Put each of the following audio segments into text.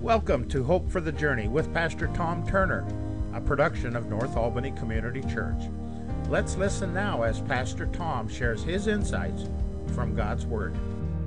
Welcome to Hope for the Journey with Pastor Tom Turner, a production of North Albany Community Church. Let's listen now as Pastor Tom shares his insights from God's Word.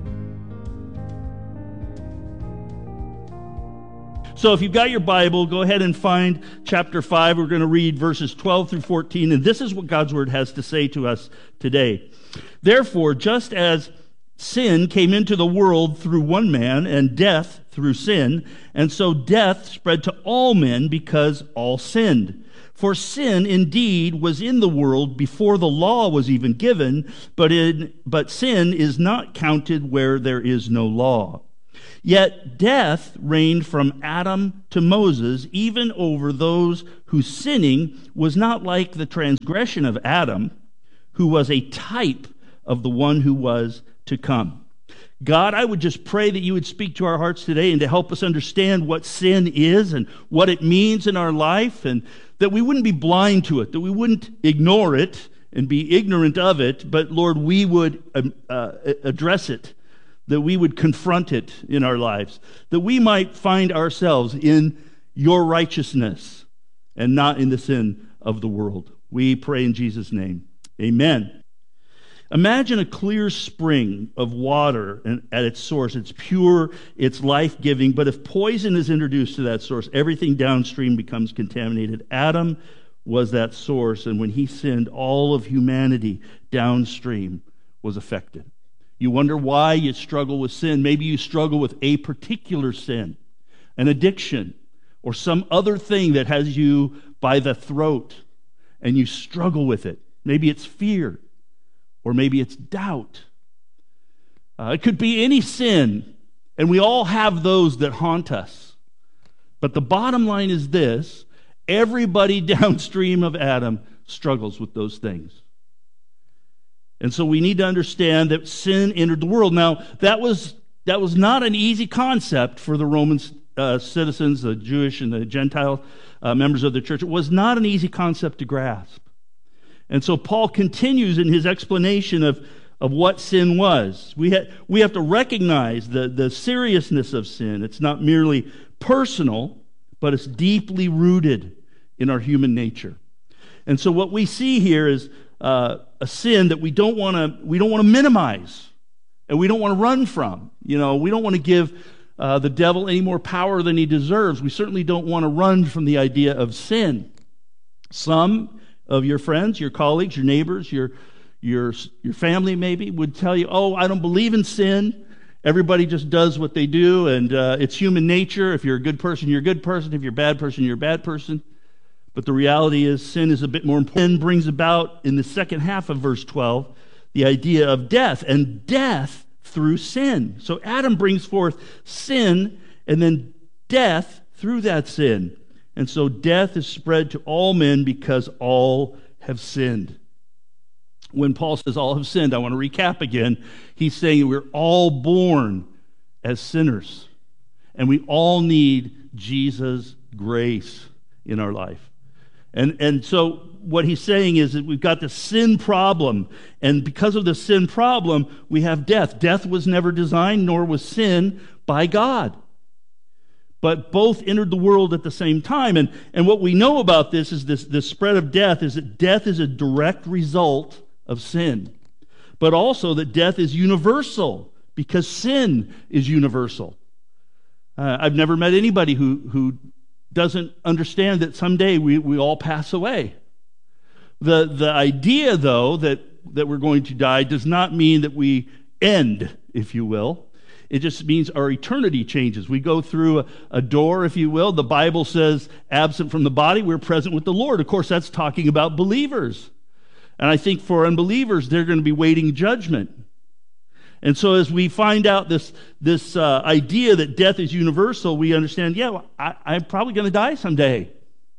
So if you've got your Bible, go ahead and find chapter 5. We're going to read verses 12 through 14, and this is what God's Word has to say to us today. Therefore, just as sin came into the world through one man, and death through sin, and so death spread to all men because all sinned. For sin indeed was in the world before the law was even given, but sin is not counted where there is no law. Yet death reigned from Adam to Moses, even over those whose sinning was not like the transgression of Adam, who was a type of the one who was to come. God, I would just pray that you would speak to our hearts today and to help us understand what sin is and what it means in our life, and that we wouldn't be blind to it, that we wouldn't ignore it and be ignorant of it, but Lord, we would address it, that we would confront it in our lives, that we might find ourselves in your righteousness and not in the sin of the world. We pray in Jesus' name. Amen. Imagine a clear spring of water at its source. It's pure, it's life-giving, but if poison is introduced to that source, everything downstream becomes contaminated. Adam was that source, and when he sinned, all of humanity downstream was affected. You wonder why you struggle with sin. Maybe you struggle with a particular sin, an addiction, or some other thing that has you by the throat, and you struggle with it. Maybe it's fear. Or maybe it's doubt. It could be any sin, and we all have those that haunt us. But the bottom line is this: everybody downstream of Adam struggles with those things. And so we need to understand that sin entered the world. Now, that was not an easy concept for the Roman citizens, the Jewish and the Gentile members of the church. It was not an easy concept to grasp. And so Paul continues in his explanation of what sin was. We have to recognize the seriousness of sin. It's not merely personal, but it's deeply rooted in our human nature. And so what we see here is a sin that we don't want to minimize, and we don't want to run from. We don't want to give the devil any more power than he deserves. We certainly don't want to run from the idea of sin. Some of your friends, your colleagues, your neighbors, your family maybe would tell you, oh, I don't believe in sin. Everybody just does what they do, and it's human nature. If you're a good person, you're a good person. If you're a bad person, you're a bad person. But the reality is sin is a bit more important. Sin brings about, in the second half of verse 12, the idea of death, and death through sin. So Adam brings forth sin, and then death through that sin. And so death is spread to all men because all have sinned. When Paul says all have sinned, I want to recap again. He's saying we're all born as sinners. And we all need Jesus' grace in our life. And so what he's saying is that we've got the sin problem. And because of the sin problem, we have death. Death was never designed, nor was sin by God. But both entered the world at the same time. And what we know about this is this spread of death is that death is a direct result of sin. But also that death is universal because sin is universal. I've never met anybody who doesn't understand that someday we all pass away. The idea, though, that we're going to die does not mean that we end, if you will. It just means our eternity changes. We go through a door, if you will. The Bible says, absent from the body, we're present with the Lord. Of course, that's talking about believers. And I think for unbelievers, they're going to be waiting judgment. And so as we find out this idea that death is universal, we understand, I'm probably going to die someday.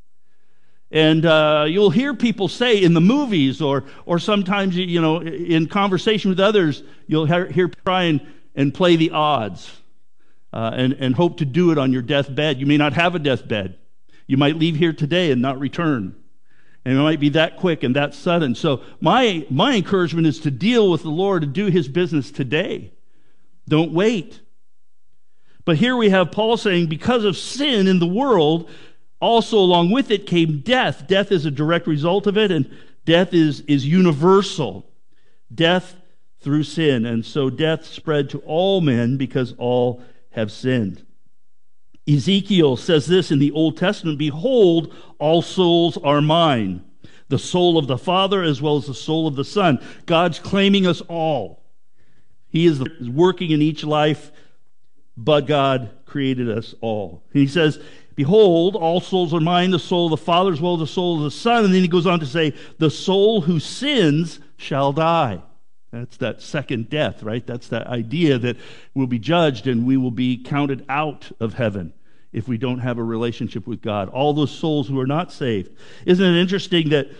And you'll hear people say in the movies or sometimes, in conversation with others, you'll hear try and play the odds and hope to do it on your deathbed. You may not have a deathbed. You might leave here today and not return. And it might be that quick and that sudden. So my encouragement is to deal with the Lord and do his business today. Don't wait. But here we have Paul saying, because of sin in the world, also along with it came death. Death is a direct result of it, and death is universal. Death through sin. And so death spread to all men because all have sinned. Ezekiel says this in the Old Testament, "Behold, all souls are mine, the soul of the Father as well as the soul of the Son." God's claiming us all. He is working in each life, but God created us all. And he says, "Behold, all souls are mine, the soul of the Father as well as the soul of the Son." And then he goes on to say, "The soul who sins shall die." That's that second death, right? That's that idea that we'll be judged and we will be counted out of heaven if we don't have a relationship with God. All those souls who are not saved. Isn't it interesting that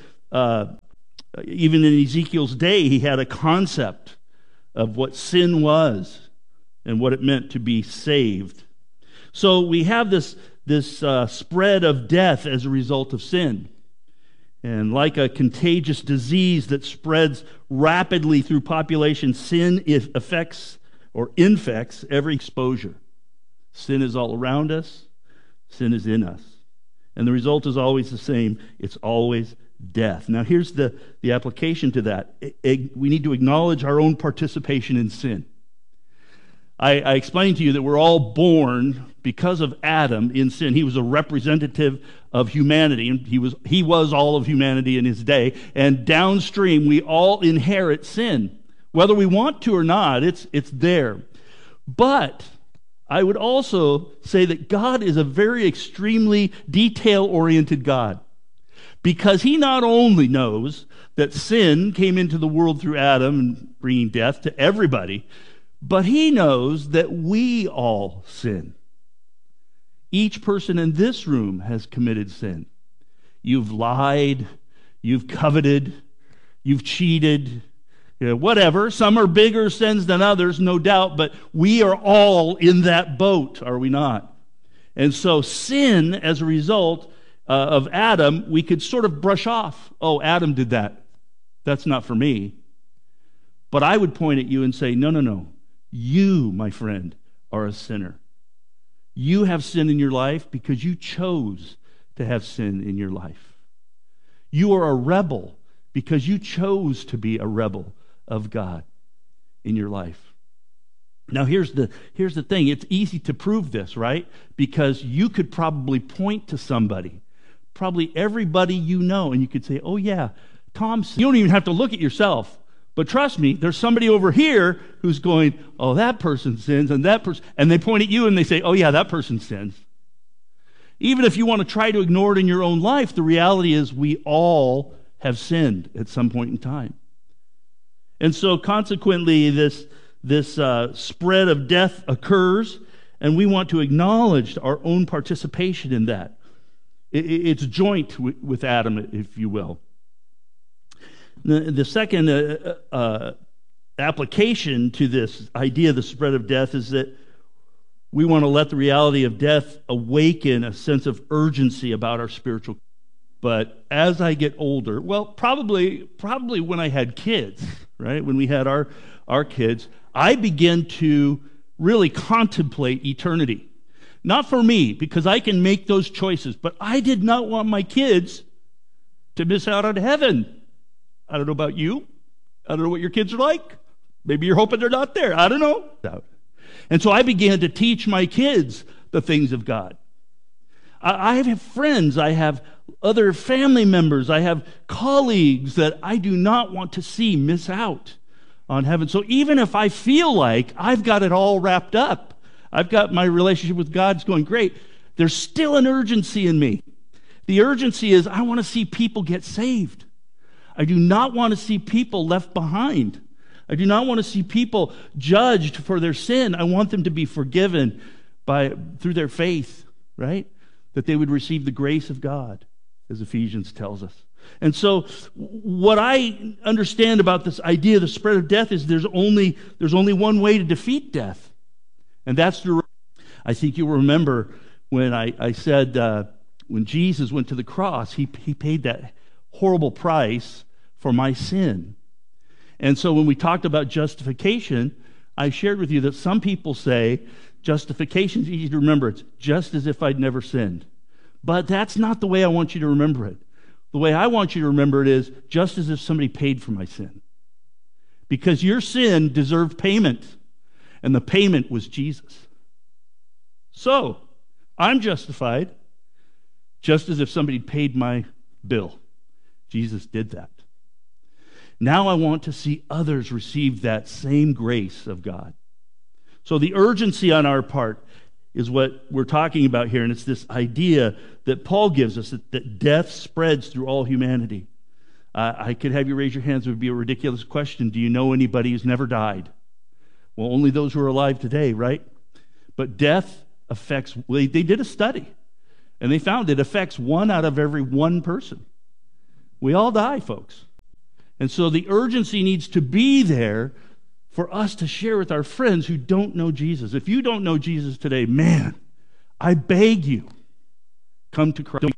even in Ezekiel's day, he had a concept of what sin was and what it meant to be saved. So we have this spread of death as a result of sin. And like a contagious disease that spreads rapidly through population, sin affects or infects every exposure. Sin is all around us. Sin is in us. And the result is always the same. It's always death. Now here's the application to that. We need to acknowledge our own participation in sin. I explained to you that we're all born because of Adam in sin. He was a representative of humanity, and he was all of humanity in his day. And downstream, we all inherit sin. Whether we want to or not, it's there. But I would also say that God is a very extremely detail-oriented God, because he not only knows that sin came into the world through Adam and bringing death to everybody, but he knows that we all sin. Each person in this room has committed sin. You've lied, you've coveted, you've cheated, whatever. Some are bigger sins than others, no doubt, but we are all in that boat, are we not? And so sin, as a result of Adam, we could sort of brush off. Oh, Adam did that. That's not for me. But I would point at you and say, no. You, my friend, are a sinner. You have sin in your life because you chose to have sin in your life. You are a rebel because you chose to be a rebel of God in your life. Now here's the thing. It's easy to prove this, right? Because you could probably point to somebody, probably everybody you know, and you could say, "Oh yeah, Tom." You don't even have to look at yourself. But trust me, there's somebody over here who's going, "Oh, that person sins," and that person, and they point at you and they say, "Oh yeah, that person sins." Even if you want to try to ignore it in your own life, the reality is we all have sinned at some point in time. And so consequently, this spread of death occurs, and we want to acknowledge our own participation in that. It's joint with Adam, if you will. The second application to this idea of the spread of death is that we want to let the reality of death awaken a sense of urgency about our spiritual. But as I get older, well, probably when I had kids, right? When we had our kids, I began to really contemplate eternity. Not for me, because I can make those choices, but I did not want my kids to miss out on heaven. I don't know about you. I don't know what your kids are like. Maybe you're hoping they're not there. I don't know. And so I began to teach my kids the things of God. I have friends. I have other family members. I have colleagues that I do not want to see miss out on heaven. So even if I feel like I've got it all wrapped up, I've got my relationship with God's going great, there's still an urgency in me. The urgency is I want to see people get saved. I do not want to see people left behind. I do not want to see people judged for their sin. I want them to be forgiven through their faith, right? That they would receive the grace of God, as Ephesians tells us. And so what I understand about this idea of the spread of death is there's only one way to defeat death. And that's through. I think you'll remember when I said when Jesus went to the cross, he paid that horrible price for my sin. And so when we talked about justification, I shared with you that some people say Justification is easy to remember. It's just as if I'd never sinned. But that's not the way I want you to remember it. The way I want you to remember it is just as if somebody paid for my sin. Because your sin deserved payment, and the payment was Jesus. So, I'm justified just as if somebody paid my bill. Jesus did that. Now I want to see others receive that same grace of God. So the urgency on our part is what we're talking about here, and it's this idea that Paul gives us, that death spreads through all humanity. I could have you raise your hands. It would be a ridiculous question. Do you know anybody who's never died? Well, only those who are alive today, right? But death affects, they did a study, and they found it affects 1 out of every 1 person. We all die, folks. And so the urgency needs to be there for us to share with our friends who don't know Jesus. If you don't know Jesus today, man, I beg you, come to Christ.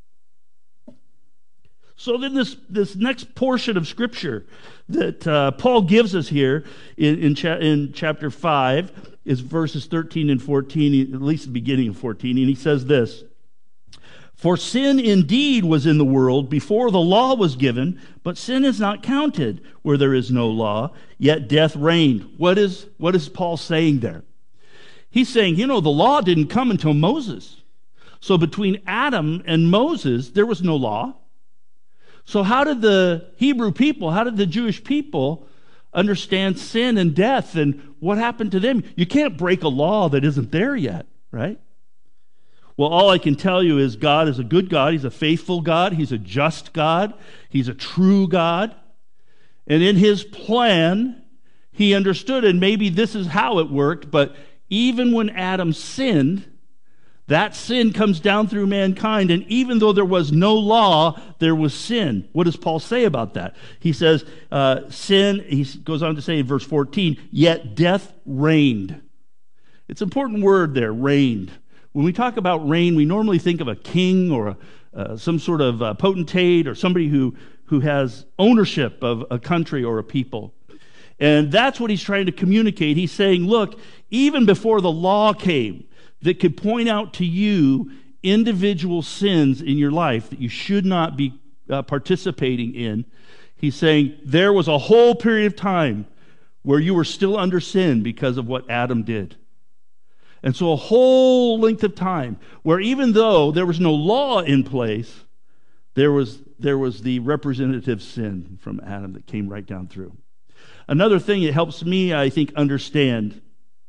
So then this next portion of Scripture that Paul gives us here in chapter 5 is verses 13 and 14, at least the beginning of 14, and he says this: "For sin indeed was in the world before the law was given, but sin is not counted where there is no law, yet death reigned." What is Paul saying there? He's saying, the law didn't come until Moses. So between Adam and Moses, there was no law. So how did the Hebrew people, how did the Jewish people understand sin and death, and what happened to them? You can't break a law that isn't there yet, right? Well, all I can tell you is God is a good God. He's a faithful God. He's a just God. He's a true God. And in his plan, he understood, and maybe this is how it worked, but even when Adam sinned, that sin comes down through mankind, and even though there was no law, there was sin. What does Paul say about that? He says, sin, he goes on to say in verse 14, yet death reigned. It's an important word there, reigned. When we talk about reign, we normally think of a king or some sort of potentate or somebody who has ownership of a country or a people. And that's what he's trying to communicate. He's saying, look, even before the law came that could point out to you individual sins in your life that you should not be participating in, he's saying there was a whole period of time where you were still under sin because of what Adam did. And so a whole length of time where even though there was no law in place, there was the representative sin from Adam that came right down through. Another thing that helps me, I think, understand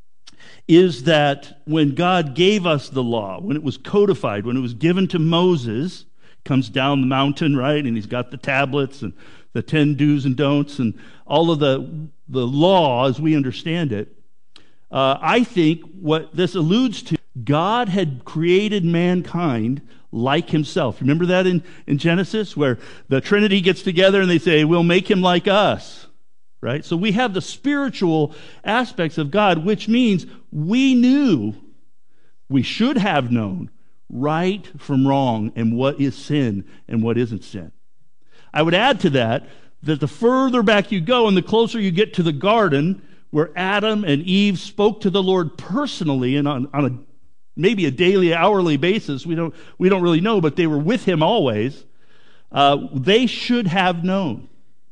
is that when God gave us the law, when it was codified, when it was given to Moses, comes down the mountain, right? And he's got the tablets and the 10 do's and don'ts and all of the law as we understand it. I think what this alludes to, God had created mankind like himself. Remember that in Genesis where the Trinity gets together and they say, we'll make him like us, right? So we have the spiritual aspects of God, which means we knew, we should have known right from wrong and what is sin and what isn't sin. I would add to that the further back you go and the closer you get to the garden, where Adam and Eve spoke to the Lord personally and on maybe a daily, hourly basis. We don't really know, but they were with him always. They should have known.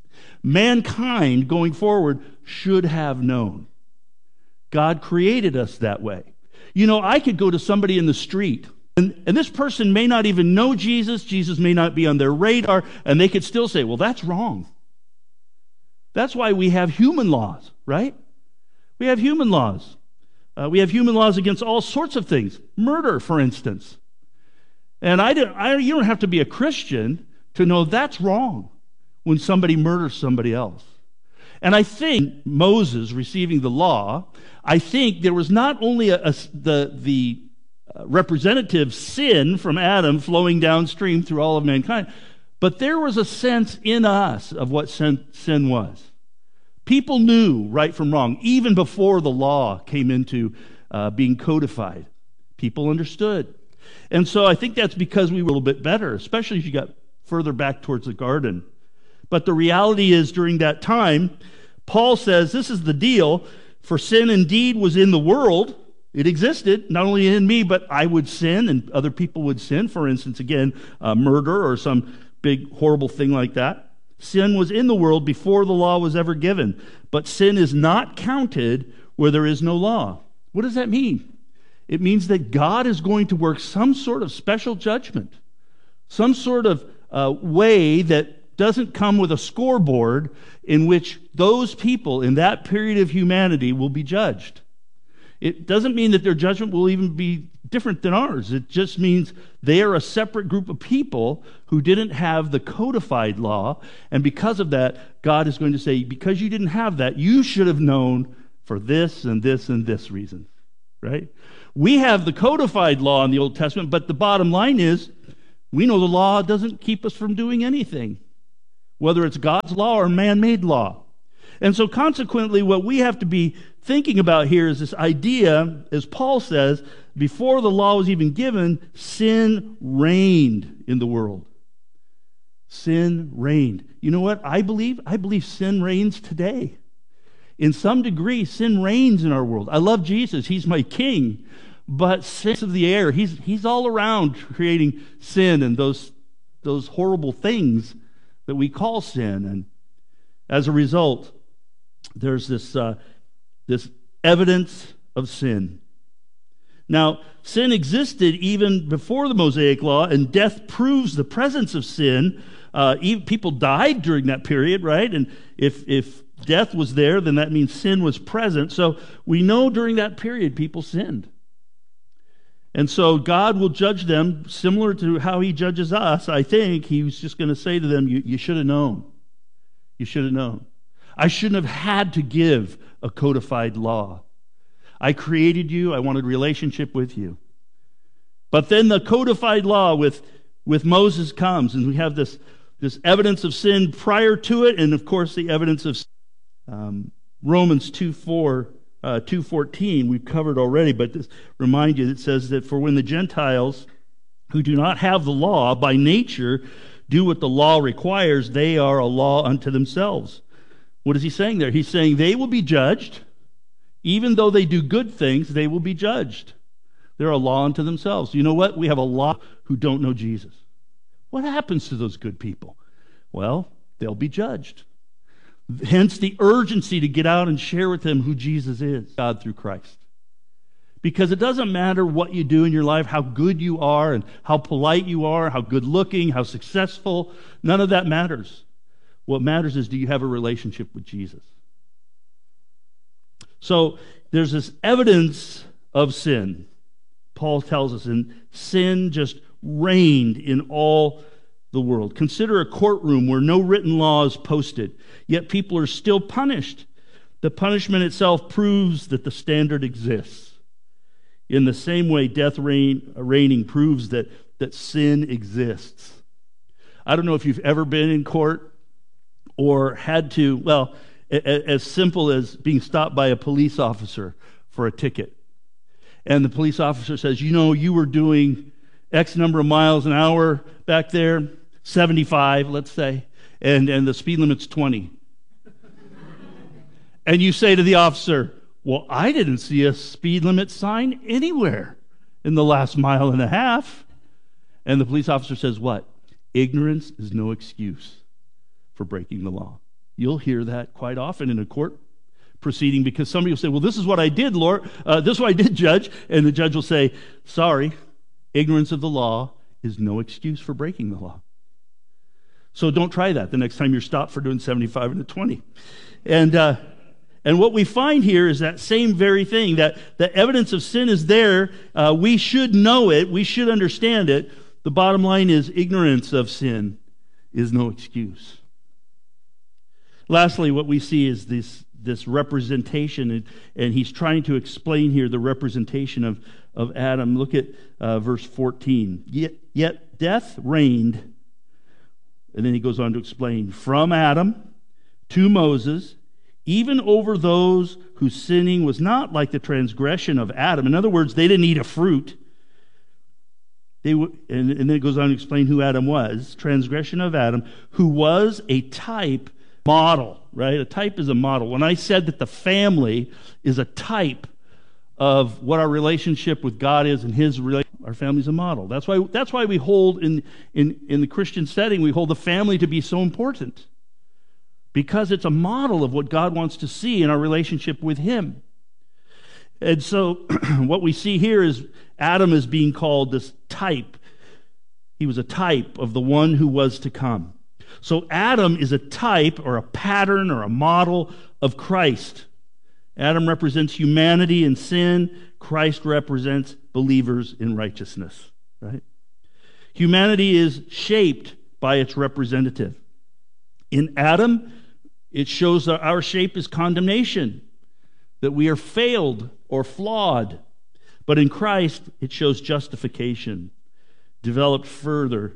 Mankind going forward should have known. God created us that way. I could go to somebody in the street, and this person may not even know Jesus. Jesus may not be on their radar, and they could still say, well, that's wrong. That's why we have human laws, right? We have human laws. We have human laws against all sorts of things. Murder, for instance. And you don't have to be a Christian to know that's wrong when somebody murders somebody else. And I think Moses receiving the law, I think there was not only the representative sin from Adam flowing downstream through all of mankind, but there was a sense in us of what sin was. People knew right from wrong, even before the law came into being codified. People understood. And so I think that's because we were a little bit better, especially as you got further back towards the garden. But the reality is, during that time, Paul says, this is the deal, for sin indeed was in the world It existed, not only in me, but I would sin and other people would sin. For instance, again, murder or some big horrible thing like that. Sin was in the world before the law was ever given. But sin is not counted where there is no law. What does that mean? It means that God is going to work some sort of special judgment, some sort of way that doesn't come with a scoreboard in which those people in that period of humanity will be judged. It doesn't mean that their judgment will even be different than ours. It just means they are a separate group of people who didn't have the codified law, and because of that, God is going to say, because you didn't have that, you should have known for this and this and this reason, right? We have the codified law in the Old Testament, but the bottom line is, we know the law doesn't keep us from doing anything, whether it's God's law or man-made law. And so consequently, what we have to be thinking about here is this idea, as Paul says, before the law was even given, sin reigned in the world. Sin reigned. You know what I believe? I believe sin reigns today. In some degree, sin reigns in our world. I love Jesus. He's my king. But sin of the air, he's all around creating sin and those horrible things that we call sin. And as a result, there's this evidence of sin. Now, sin existed even before the Mosaic Law, and death proves the presence of sin. People died during that period, right? And if death was there, then that means sin was present. So we know during that period people sinned. And so God will judge them similar to how he judges us. I think he was just going to say to them, you should have known. You should have known. I shouldn't have had to give a codified law. I created you. I wanted relationship with you. But then the codified law with Moses comes, and we have this evidence of sin prior to it, and of course the evidence of Romans 2:14 we've covered already, but this remind you, it says that for when the Gentiles who do not have the law by nature do what the law requires, they are a law unto themselves. What is he saying there? He's saying they will be judged. Even though they do good things, they will be judged. They're a law unto themselves. You know what? We have a lot who don't know Jesus. What happens to those good people? Well, they'll be judged. Hence the urgency to get out and share with them who Jesus is, God through Christ. Because it doesn't matter what you do in your life, how good you are and how polite you are, how good looking, how successful. None of that matters. What matters is, do you have a relationship with Jesus? So there's this evidence of sin. Paul tells us, and sin just reigned in all the world. Consider a courtroom where no written law is posted, yet people are still punished. The punishment itself proves that the standard exists. In the same way, death reigning proves that sin exists. I don't know if you've ever been in court or had to, well, as simple as being stopped by a police officer for a ticket. And the police officer says, you know, you were doing X number of miles an hour back there, 75, let's say, and the speed limit's 20. And you say to the officer, well, I didn't see a speed limit sign anywhere in the last mile and a half. And the police officer says what? Ignorance is no excuse for breaking the law. You'll hear that quite often in a court proceeding, because somebody will say, well, this is what I did, Lord. This is what I did, Judge. And the judge will say, sorry, ignorance of the law is no excuse for breaking the law. So don't try that the next time you're stopped for doing 75 and a 20. And what we find here is that same very thing, that the evidence of sin is there. We should know it. We should understand it. The bottom line is, ignorance of sin is no excuse. Lastly, what we see is this representation, and he's trying to explain here the representation of Adam. Look at verse 14. Yet death reigned, and then he goes on to explain, from Adam to Moses, even over those whose sinning was not like the transgression of Adam. In other words, they didn't eat a fruit. And then it goes on to explain who Adam was. Transgression of Adam, who was a type model, right? A type is a model. When I said that the family is a type of what our relationship with God is and His our family's a model. That's why we hold in the Christian setting, we hold the family to be so important, because it's a model of what God wants to see in our relationship with Him. And so what we see here is Adam is being called this type. He was a type of the one who was to come. So Adam is a type or a pattern or a model of Christ. Adam represents humanity in sin. Christ represents believers in righteousness, right? Humanity is shaped by its representative. In Adam, it shows that our shape is condemnation, that we are failed or flawed. But in Christ, it shows justification, developed further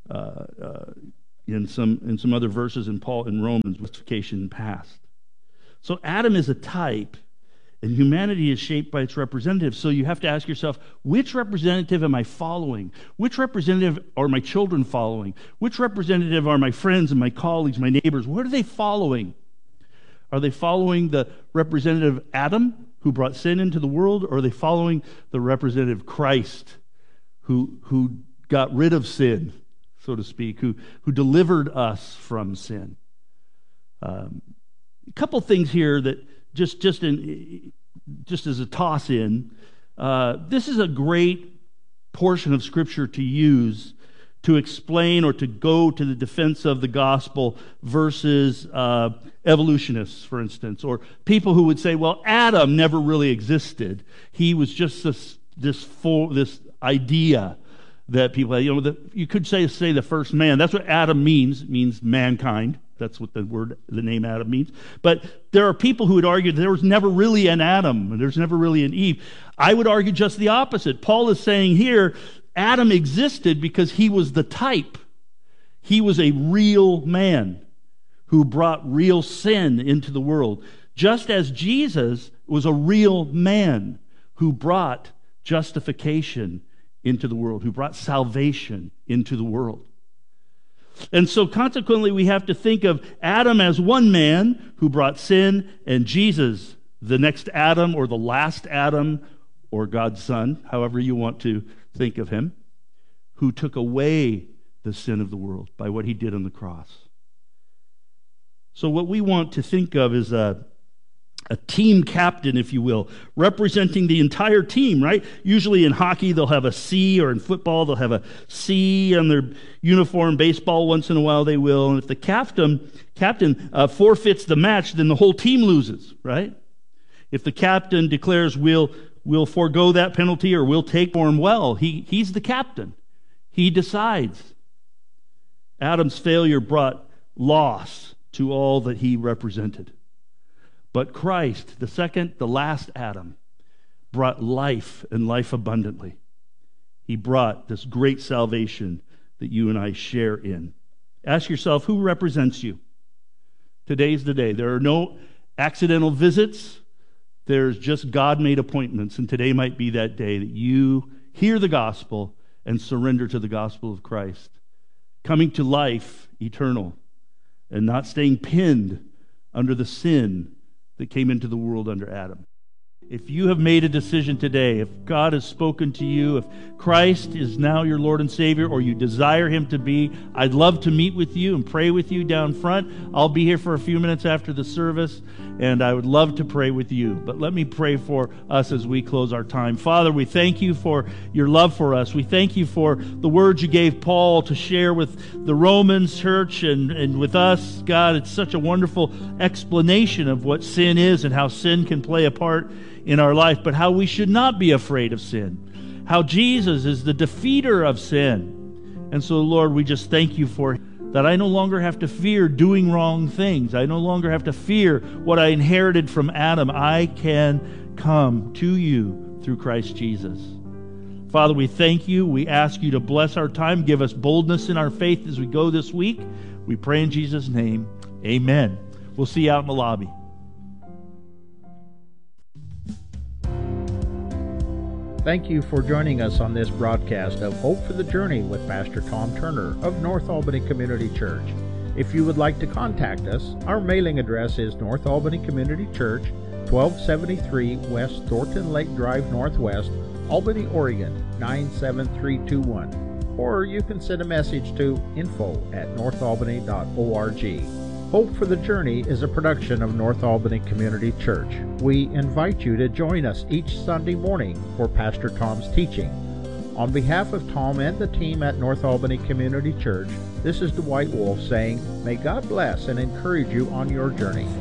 in some other verses in Romans, justification past. So Adam is a type, and humanity is shaped by its representative. So you have to ask yourself, which representative am I following? Which representative are my children following? Which representative are my friends and my colleagues, my neighbors? What are they following? Are they following the representative Adam, who brought sin into the world, or are they following the representative Christ, who got rid of sin, so to speak, who delivered us from sin? A couple things here that just as a toss in, this is a great portion of Scripture to use to explain or to go to the defense of the gospel versus evolutionists, for instance, or people who would say, well, Adam never really existed. He was just this idea that people had. You could say the first man. That's what Adam means. It means mankind. That's what the name Adam means. But there are people who would argue that there was never really an Adam, and there's never really an Eve. I would argue just the opposite. Paul is saying here, Adam existed because he was the type. He was a real man who brought real sin into the world, just as Jesus was a real man who brought justification into the world, who brought salvation into the world. And so consequently, we have to think of Adam as one man who brought sin, and Jesus, the next Adam or the last Adam or God's Son, however you want to think of him, who took away the sin of the world by what he did on the cross. So what we want to think of is a team captain, if you will, representing the entire team, right? Usually in hockey, they'll have a C, or in football, they'll have a C on their uniform. Baseball, once in a while, they will. And if the captain forfeits the match, then the whole team loses, right? If the captain declares we'll forego that penalty or we'll take for him, well, he's the captain. He decides. Adam's failure brought loss to all that he represented. But Christ, the last Adam, brought life and life abundantly. He brought this great salvation that you and I share in. Ask yourself, who represents you? Today's the day. There are no accidental visits. There's just God-made appointments, and today might be that day that you hear the gospel and surrender to the gospel of Christ, coming to life eternal and not staying pinned under the sin that came into the world under Adam. If you have made a decision today, if God has spoken to you, if Christ is now your Lord and Savior, or you desire Him to be, I'd love to meet with you and pray with you down front. I'll be here for a few minutes after the service, and I would love to pray with you. But let me pray for us as we close our time. Father, we thank you for your love for us. We thank you for the words you gave Paul to share with the Romans church and with us. God, it's such a wonderful explanation of what sin is and how sin can play a part in our life, but how we should not be afraid of sin, how Jesus is the defeater of sin. And so, Lord, we just thank you for that. I no longer have to fear doing wrong things. I no longer have to fear what I inherited from Adam. I can come to you through Christ Jesus. Father, we thank you. We ask you to bless our time, give us boldness in our faith as we go this week. We pray in Jesus' name. Amen. We'll see you out in the lobby. Thank you for joining us on this broadcast of Hope for the Journey with Pastor Tom Turner of North Albany Community Church. If you would like to contact us, our mailing address is North Albany Community Church, 1273 West Thornton Lake Drive Northwest, Albany, Oregon 97321. Or you can send a message to info@northalbany.org. Hope for the Journey is a production of North Albany Community Church. We invite you to join us each Sunday morning for Pastor Tom's teaching. On behalf of Tom and the team at North Albany Community Church, this is Dwight Wolf saying, may God bless and encourage you on your journey.